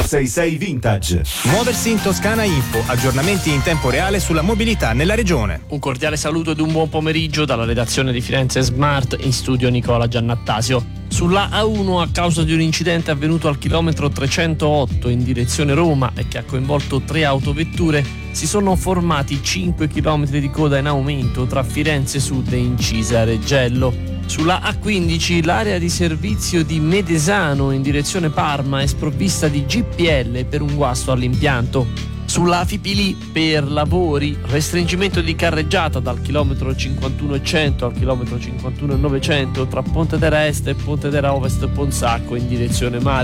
1066 Vintage. Muoversi in Toscana Info, aggiornamenti in tempo reale sulla mobilità nella regione. Un cordiale saluto ed un buon pomeriggio dalla redazione di Firenze Smart, in studio Nicola Giannattasio. Sulla A1, a causa di un incidente avvenuto al chilometro 308 in direzione Roma e che ha coinvolto 3 autovetture, si sono formati 5 km di coda in aumento tra Firenze Sud e Incisa Reggello. Sulla A15 l'area di servizio di Medesano in direzione Parma è sprovvista di GPL per un guasto all'impianto. Sulla Fipili per lavori, restringimento di carreggiata dal chilometro 51,100 al chilometro 51,900 tra Pontedera Est e Pontedera Ovest Ponsacco in direzione mare.